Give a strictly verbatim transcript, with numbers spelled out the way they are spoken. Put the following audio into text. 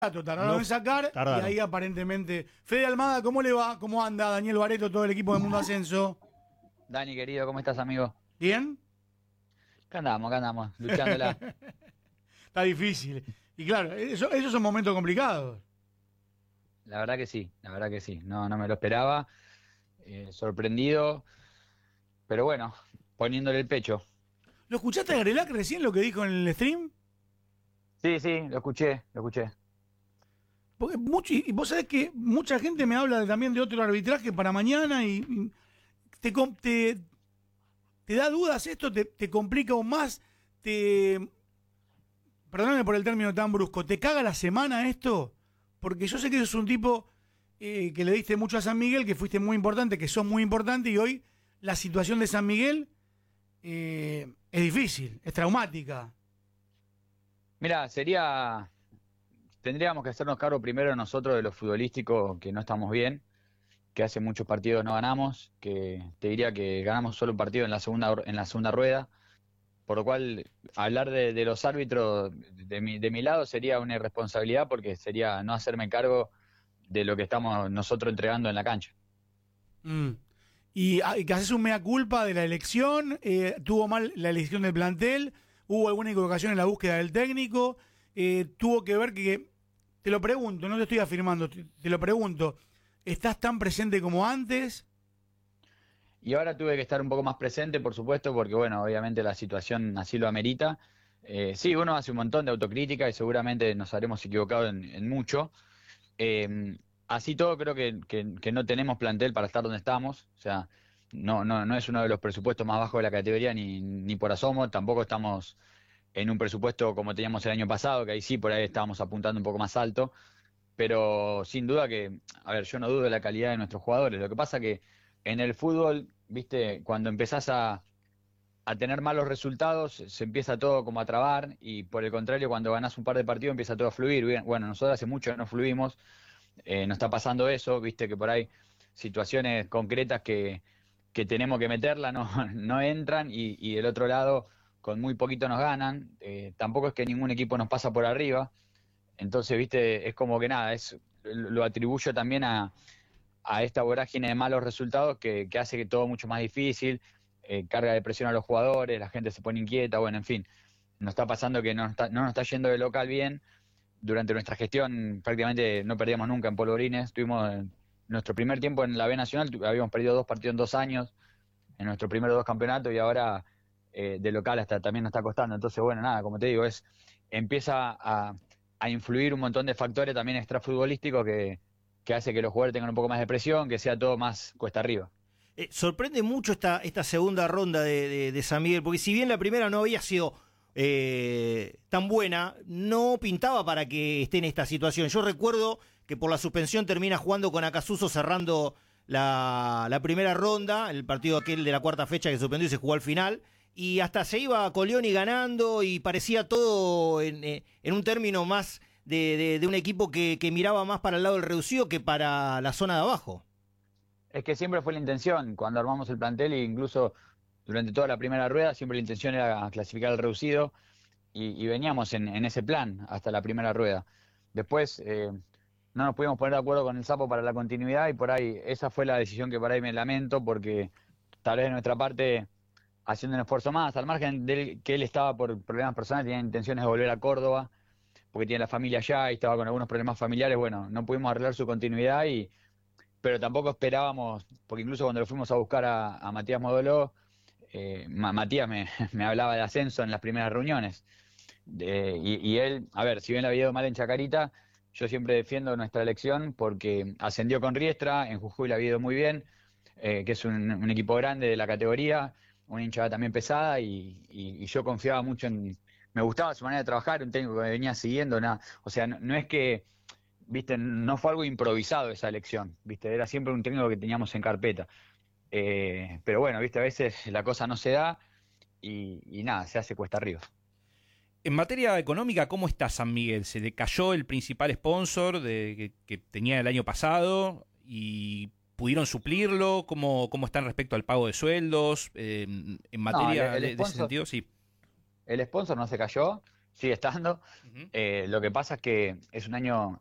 Trataron No, de sacar tardaron. y ahí aparentemente. Fede Almada, ¿cómo le va? ¿Cómo anda Daniel Bareto, todo el equipo de Mundo Ascenso? Dani, querido, ¿cómo estás, amigo? ¿Bien? Acá andamos, acá andamos, luchándola. Está difícil. Y claro, eso- esos son momentos complicados. La verdad que sí, la verdad que sí. No, no me lo esperaba. eh, sorprendido, pero bueno, poniéndole el pecho. ¿Lo escuchaste a Grelac recién lo que dijo en el stream? Sí, sí, lo escuché, lo escuché. Porque mucho, y vos sabés que mucha gente me habla de- también de otro arbitraje para mañana y, y te, com- te, te da dudas esto, te, te complica aún más, te... Perdóname por el término tan brusco, ¿te caga la semana esto? Porque yo sé que sos un tipo eh, que le diste mucho a San Miguel, que fuiste muy importante, que sos muy importante y hoy la situación de San Miguel eh, es difícil, es traumática. Mira, sería, tendríamos que hacernos cargo primero nosotros de lo futbolístico, que no estamos bien, que hace muchos partidos no ganamos, que te diría que ganamos solo un partido en la segunda, en la segunda rueda. Por lo cual, hablar de, de los árbitros de mi, de mi lado sería una irresponsabilidad porque sería no hacerme cargo de lo que estamos nosotros entregando en la cancha. Mm. Y, ah, y que haces un mea culpa de la elección, eh, tuvo mal la elección del plantel, hubo alguna equivocación en la búsqueda del técnico, eh, tuvo que ver que, te lo pregunto, no te estoy afirmando, te, te lo pregunto, ¿estás tan presente como antes? Y ahora tuve que estar un poco más presente, por supuesto, porque bueno, obviamente la situación así lo amerita. Eh, sí, uno hace un montón de autocrítica y seguramente nos habremos equivocado en, en mucho. Eh, Así todo creo que, que- que no tenemos plantel para estar donde estamos. O sea, no, no, no es uno de los presupuestos más bajos de la categoría ni, ni por asomo. Tampoco estamos en un presupuesto como teníamos el año pasado, que ahí sí por ahí estábamos apuntando un poco más alto. Pero sin duda que, a ver, yo no dudo de la calidad de nuestros jugadores. Lo que pasa que en el fútbol, viste, cuando empezás a, a tener malos resultados, se empieza todo como a trabar y por el contrario, cuando ganás un par de partidos empieza todo a fluir. Bien, bueno, nosotros hace mucho que no fluimos, eh, nos está pasando eso, viste que por ahí situaciones concretas que, que tenemos que meterla no, no entran y, y del otro lado con muy poquito nos ganan. Eh, tampoco es que ningún equipo nos pasa por arriba. Entonces, viste, es como que nada, es lo atribuyo también a, a esta vorágine de malos resultados que, que hace que todo mucho más difícil, eh, carga de presión a los jugadores, la gente se pone inquieta, bueno, en fin, nos está pasando que no nos está, no nos está yendo de local bien. Durante nuestra gestión prácticamente no perdíamos nunca en Polvorines, tuvimos en nuestro primer tiempo en la B Nacional, tu- habíamos perdido dos partidos en dos años, en nuestros primeros dos campeonatos y ahora eh, de local hasta también nos está costando. Entonces, bueno, nada, como te digo, es empieza a, a influir un montón de factores también extrafutbolísticos que, que hace que los jugadores tengan un poco más de presión, que sea todo más cuesta arriba. Eh, sorprende mucho esta, esta segunda ronda de, de, de San Miguel, porque si bien la primera no había sido eh, tan buena, no pintaba para que esté en esta situación. Yo recuerdo que por la suspensión termina jugando con Acasuso cerrando la, la primera ronda, el partido aquel de la cuarta fecha que suspendió y se jugó al final, y hasta se iba a Colioni ganando y parecía todo en, eh, en un término más de, de, de un equipo que, que miraba más para el lado del reducido que para la zona de abajo. Es que siempre fue la intención, cuando armamos el plantel e incluso durante toda la primera rueda, siempre la intención era clasificar al reducido y, y veníamos en, en ese plan hasta la primera rueda. Después eh, no nos pudimos poner de acuerdo con el Sapo para la continuidad y por ahí esa fue la decisión que por ahí me lamento porque tal vez de nuestra parte haciendo un esfuerzo más, al margen de él, que él estaba por problemas personales, tenía intenciones de volver a Córdoba porque tiene la familia allá y estaba con algunos problemas familiares, bueno, no pudimos arreglar su continuidad y pero tampoco esperábamos, porque incluso cuando lo fuimos a buscar a, a Matías Modoló, eh, Ma- Matías me, me hablaba de ascenso en las primeras reuniones. De- y, y él, a ver, si bien le había ido mal en Chacarita, yo siempre defiendo nuestra elección porque ascendió con Riestra, en Jujuy le había ido muy bien, eh, que es un, un equipo grande de la categoría, una hinchada también pesada, y, y- y yo confiaba mucho en... Me gustaba su manera de trabajar, un técnico que me venía siguiendo, nada. O sea, no, no es que viste, no fue algo improvisado esa elección, viste, era siempre un técnico que teníamos en carpeta. Eh, pero bueno, viste, a veces la cosa no se da y, y nada, se hace cuesta arriba. En materia económica, ¿cómo está San Miguel? ¿Se le cayó el principal sponsor de, que, que tenía el año pasado y pudieron suplirlo? ¿Cómo, cómo están respecto al pago de sueldos? Eh, en materia No, el- el de, de ese sponsor- sentido, sí. El sponsor no se cayó, sigue estando. Ujú. Eh, lo que pasa es que es un año